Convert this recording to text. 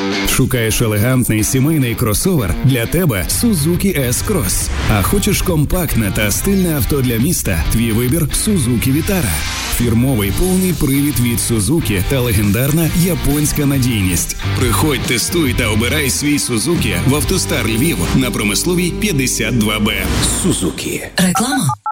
Шукаєш елегантний сімейний кросовер? Для тебе Suzuki S-Cross. А хочеш компактне та стильне авто для міста? Твій вибір Suzuki Vitara. Фірмовий повний привід від Suzuki та легендарна японська надійність. Приходь, тестуй та обирай свій Suzuki в Автостар Львів на Промисловій 52Б. Suzuki. Реклама.